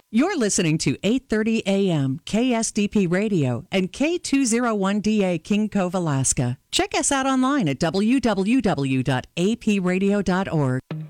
You're listening to 8:30 a.m. KSDP Radio and K201DA King Cove, Alaska. Check us out online at www.apradio.org.